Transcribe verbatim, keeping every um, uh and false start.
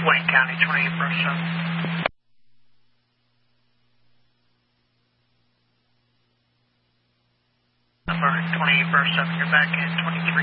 Wayne County, twenty-eight bar seven. Number twenty-eight bar seven, you're back in twenty-three.